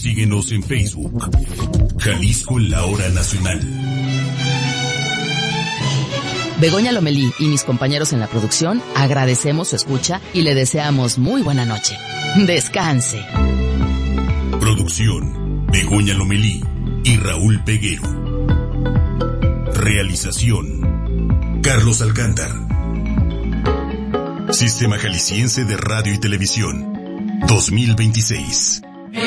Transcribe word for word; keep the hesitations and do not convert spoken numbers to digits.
Síguenos en Facebook. Jalisco La Hora Nacional. Begoña Lomelí y mis compañeros en la producción agradecemos su escucha y le deseamos muy buena noche. Descanse. Producción: Begoña Lomelí y Raúl Peguero. Realización: Carlos Alcántar. Sistema Jalisciense de Radio y Televisión dos mil veintiséis.